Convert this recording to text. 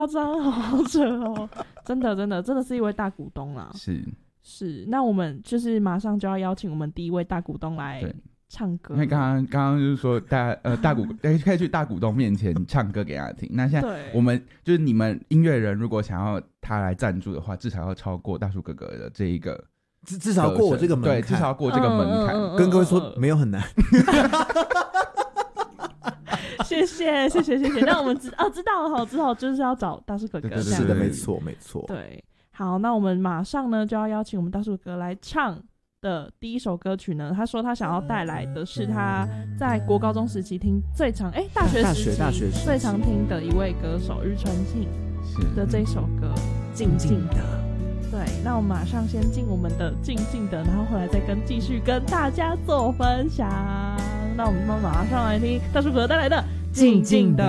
夸张，好扯哦！真的是一位大股东啦。是，那我们就是马上就要邀请我们第一位大股东来唱歌。 因为刚刚就是说大股可以去大股东面前唱歌给他听。那现在我们就是你们音乐人，如果想要他来赞助的话，至少要超过大树哥哥的这一个。 至少要过我这个门槛， 对，至少要过这个门槛。 跟各位说，没有很难。 谢谢。那我们知道了，之后就是要找大树哥哥。 对， 是的，没错。 对，好，那我们马上呢就要邀请我们大树哥来唱的第一首歌曲呢。他说他想要带来的是他在国高中时期听最常大学时期最常听的一位歌手庾澄庆的这首歌《静静的》。对，那我们马上先进我们的静静的，然后回来再继续跟大家做分享。那我们马上来听大树哥带来的静静的。